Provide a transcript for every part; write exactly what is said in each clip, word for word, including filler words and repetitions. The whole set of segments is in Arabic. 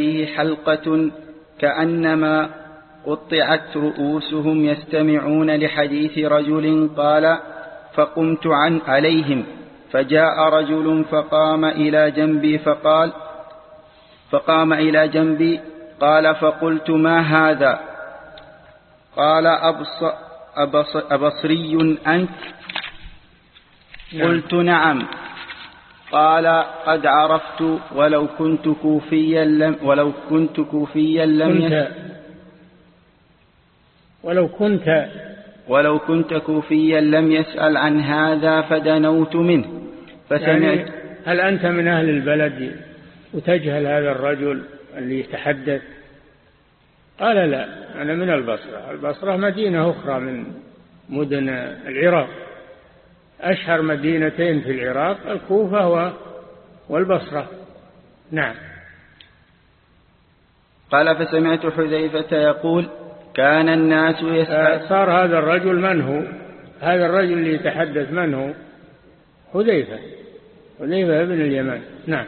فيه حلقة كأنما قطعت رؤوسهم يستمعون لحديث رجل قال فقمت عن عليهم فجاء رجل فقام إلى جنبي فقال فقام إلى جنبي قال فقلت ما هذا؟ قال أبص أبص أبصري أنت؟ قلت نعم. قال قد عرفت ولو كنت كوفيا لم ولو كنت كوفيا لم كنت ولو كنت ولو كنت كوفيا لم يسأل عن هذا فدنوت منه فسمعت. يعني هل أنت من أهل البلد وتجهل هذا الرجل اللي يتحدث؟ قال لا، أنا من البصرة. البصرة مدينة أخرى من مدن العراق، أشهر مدينتين في العراق الكوفة والبصرة. نعم. قال فسمعت حذيفة يقول كان الناس يسأل. صار هذا الرجل من هو؟ هذا الرجل اللي يتحدث من هو؟ حذيفة حذيفة ابن اليمان. نعم.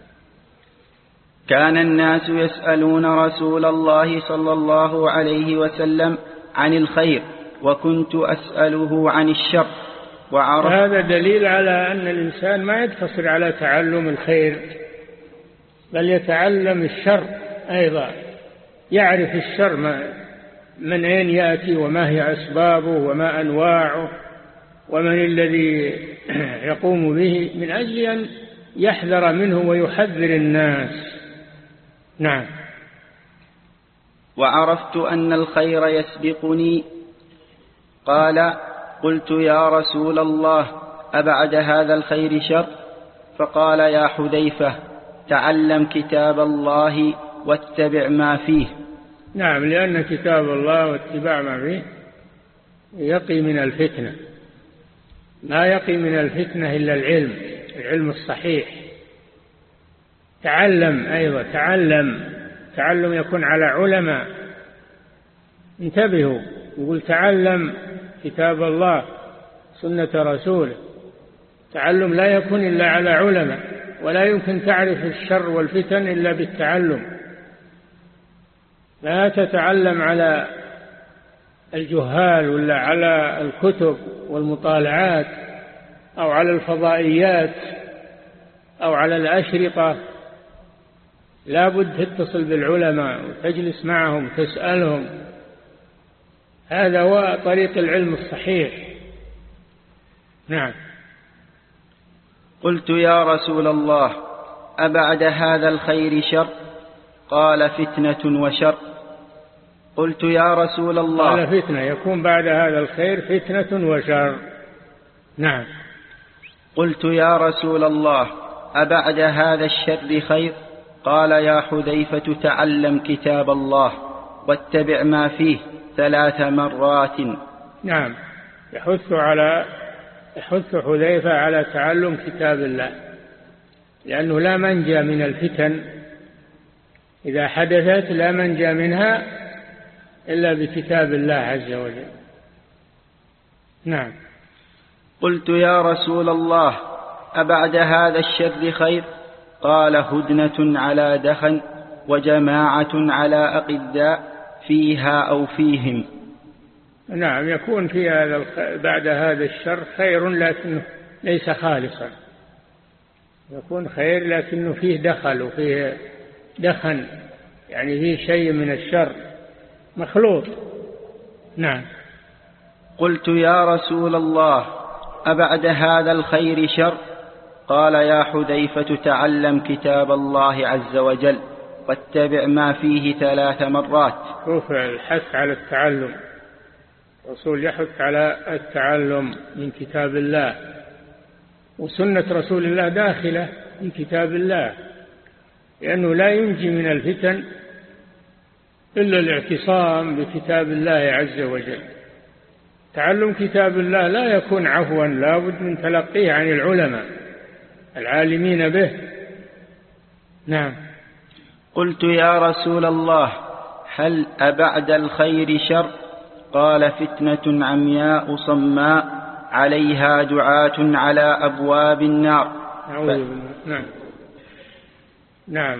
كان الناس يسألون رسول الله صلى الله عليه وسلم عن الخير وكنت أسأله عن الشر. وعرف هذا دليل على أن الإنسان ما يقتصر على تعلم الخير، بل يتعلم الشر أيضا، يعرف الشر من أين يأتي وما هي أسبابه وما أنواعه ومن الذي يقوم به، من أجل أن يحذر منه ويحذر الناس. نعم. وعرفت أن الخير يسبقني. قال قلت يا رسول الله أبعد هذا الخير شر؟ فقال يا حذيفة تعلم كتاب الله واتبع ما فيه. نعم، لأن كتاب الله واتباع ما فيه يقي من الفتنة، لا يقي من الفتنة إلا العلم العلم الصحيح. تعلم أيضا، تعلم تعلم يكون على علماء. انتبهوا، يقول تعلم كتاب الله سنة رسوله. تعلم لا يكون إلا على علماء، ولا يمكن تعرف الشر والفتن إلا بالتعلم. لا تتعلم على الجهال ولا على الكتب والمطالعات أو على الفضائيات أو على الأشرطة. لا بد تتصل بالعلماء وتجلس معهم تسألهم. هذا هو طريق العلم الصحيح. نعم. قلت يا رسول الله أبعد هذا الخير شر؟ قال فتنة وشر. قلت يا رسول الله. قال فتنة، يكون بعد هذا الخير فتنة وشر. نعم. قلت يا رسول الله أبعد هذا الشر خير؟ قال يا حذيفة تعلم كتاب الله واتبع ما فيه ثلاث مرات. نعم، يحث على يحث حذيفة على تعلم كتاب الله، لأنه لا منجى من الفتن إذا حدثت، لا منجى منها إلا بكتاب الله عز وجل. نعم. قلت يا رسول الله أبعد هذا الشر خير؟ قال هدنة على دخن وجماعة على أقداء فيها أو فيهم. نعم، يكون في هذا بعد هذا الشر خير لكنه ليس خالصا، يكون خير لكنه فيه دخل وفيه دخن، يعني فيه شيء من الشر مخلوط. نعم. قلت يا رسول الله أبعد هذا الخير شر؟ قال يا حذيفة تعلم كتاب الله عز وجل واتبع ما فيه ثلاث مرات. شوف الحث على التعلم، الرسول يحث على التعلم من كتاب الله، وسنة رسول الله داخلة في كتاب الله، لأنه لا ينجي من الفتن إلا الاعتصام بكتاب الله عز وجل. تعلم كتاب الله لا يكون عفوا، لا بد من تلقيه عن العلماء العالمين به. نعم. قلت يا رسول الله هل أبعد الخير شر؟ قال فتنة عمياء صماء عليها دعاة على أبواب النار. ف... نعم. نعم.